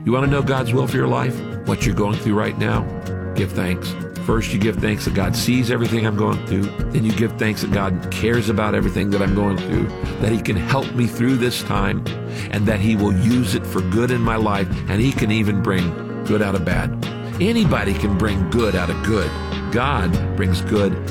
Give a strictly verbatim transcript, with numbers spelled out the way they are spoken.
You want to know God's will for your life? What you're going through right now? Give thanks. First, you give thanks that God sees everything I'm going through. Then you give thanks that God cares about everything that I'm going through, that he can help me through this time, and that he will use it for good in my life, and he can even bring good out of bad. Anybody can bring good out of good. God brings good